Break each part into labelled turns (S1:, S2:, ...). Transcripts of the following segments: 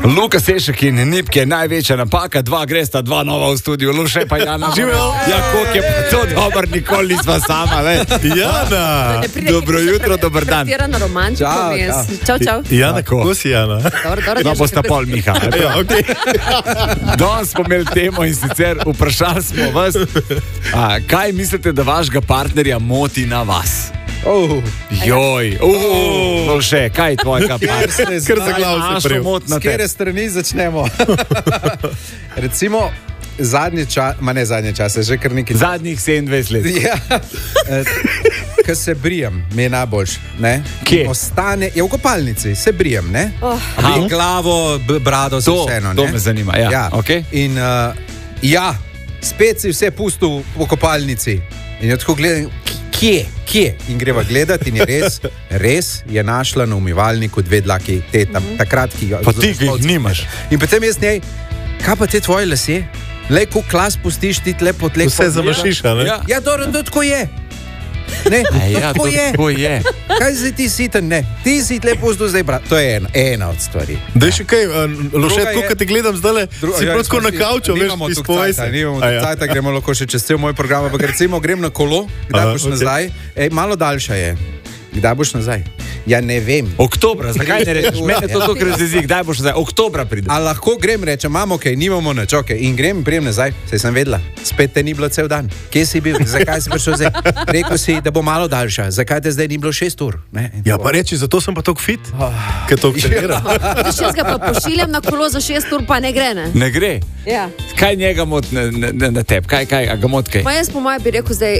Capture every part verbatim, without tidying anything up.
S1: Luka Sešek in Nipke je največja napaka, dva gresta, dva nova v studiu, Luše pa Jana.
S2: Živel.
S1: Ja, koliko je pa to dobro, nikoli nisva sama, le.
S2: Jana.
S1: Dobro jutro, dober dan.
S3: Pretirano romantiko
S1: Čau,
S3: vmes.
S1: čau.
S3: Čau, čau.
S2: Jana, kako si, Jana?
S3: Dobro, dobro,
S1: No,
S3: držite
S1: bosta
S3: pri-
S1: pol Miha.
S2: Ja, okej.
S1: Danes smo imeli temo in sicer vprašali smo vas, a, kaj mislite, da vašega partnerja moti na vas?
S4: Oh.
S1: Joj, uh, no še, kaj je tvojega partnerja?
S2: Kar za glavo se
S1: Našo
S2: prijel.
S1: mot na
S4: S kere
S1: te.
S4: strani začnemo? Recimo, zadnji čas, ma ne zadnji čas, že kar nekaj.
S1: Zadnjih sedemindvajset let.
S4: Ja, ko se brijem, mi je najboljš. Ne?
S1: Kje?
S4: Ostane, je v kopalnici, se brijem, ne?
S3: Oh.
S4: Bi glavo, b- brado, se
S1: To-
S4: vseeno.
S1: to
S4: ne?
S1: me zanima, ja, okej.
S4: In uh, ja, spet si vse pustil v kopalnici. In jo tako gledam, k- kje, kje? In greva gledati in je res, res je našla na umivalniku dve dlaki, te tam, takrat, ki ga...
S1: Pa ti, ki jih nimaš.
S4: In potem jaz njej, kaj pa te tvoje lasje? Le, ko klas pustiš, ti tle potlek.
S2: Vse zamašiš, a ne?
S1: Ja.
S4: Ja, dobro, to tako je. Ne,
S1: A ja,
S4: tako
S1: to
S4: je.
S1: tako je.
S4: Kaj zdaj ti si ten, ne? Ti si tle pustil zdaj, brat. To je ena, ena od stvari.
S2: Da je še kaj, Loše,
S4: Druga
S2: tako,
S4: je-
S2: ko te gledam zdaj, si
S4: ja,
S2: prav tako na kavču, veš,
S4: nimamo
S2: izpovej se.
S4: Nimamo
S2: A ja.
S4: tukaj cajta, gremo lahko še čez cel moj program, ampak recimo grem na kolo, kdaj
S2: Aha,
S4: boš
S2: okej.
S4: nazaj? Ej, malo daljša je. Kdaj boš nazaj? Ja, ne vem.
S1: Oktobra, zakaj ne rečeš? Mene to to razjezi, kdaj boš zdaj? Oktobra pride.
S4: A lahko grem, rečem, imamo kaj, nimamo nič, ok, in grem, prijem nazaj, saj sem vedela, spet te ni bilo cel dan. Kje si bil, zakaj si prišel zdaj? Rekel si, da bo malo daljša, zakaj te zdaj ni bilo šest ur? Ne? In
S2: Ja,
S4: to-
S2: pa reči, zato sem pa tako fit, ker to trenira.
S3: Viš, jaz ga pa pošiljam na kolo za šest ur, pa ne gre, ne?
S1: Ne gre.
S3: Ja.
S1: Kaj njega moti na, na, na tebi? Kaj, kaj, a ga moti kaj?
S3: Pa jaz po mojem bi rekel zdaj,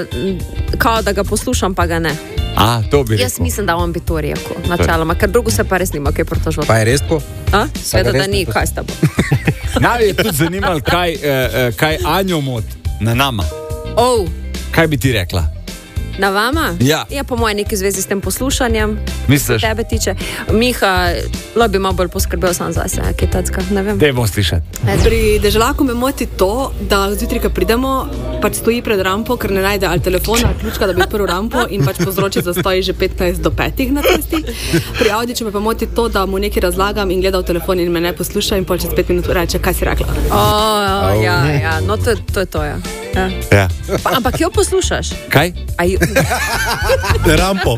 S3: uh, kao da ga poslušam, pa ga ne.
S1: A, to bi rekel.
S3: Jaz mislim, da on bi to rekel, načeloma, ker drugo se pa res nima kaj pritoževati.
S4: Pa je res tako?
S3: A? Seveda,
S4: res
S3: da ni,
S4: ne
S3: kaj sta bo.
S1: Naj je tudi zanimalo, kaj, eh, eh, kaj Anjo moti na nama.
S3: Oh,
S1: Kaj bi ti rekla?
S3: na vama?
S1: Ja.
S3: Ja, po mojem neki zvezi s tem poslušanjem.
S1: Misliš?
S3: Tebe tiče. Miha, lo bi malo bolj poskrbel sam zase, kaj tacka, ne vem.
S1: Dej bomo slišati.
S5: Pri deželaku me moti to, da zjutraj, ko pridemo, pač stoji pred rampo, ker ne najde ali telefona, ali ključka, da bi odprl rampo in pač povzroči zastoj že petnajst do petih na cesti. Pri Audiču me pa moti to, da mu nekaj razlagam in gleda v telefon in me ne posluša in pol čez pet minut reče, kaj si rekla.
S3: Oh, ja, ja, no to, je- to je to, ja. ja.
S1: Ja.
S3: Pa, ampak jo poslušaš?
S1: Kaj?
S3: A jo,
S2: Rampo.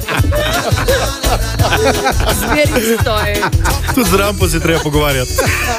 S3: zveri stoj.
S2: Tudi z rampo se treba pogovarjati.